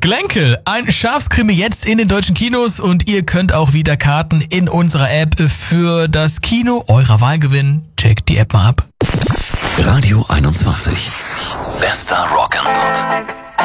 Glänkel, ein Schafskrimi jetzt in den deutschen Kinos und ihr könnt auch wieder Karten in unserer App für das Kino eurer Wahl gewinnen. Checkt die App mal ab. Radio 21. Bester Rock'n'Pop.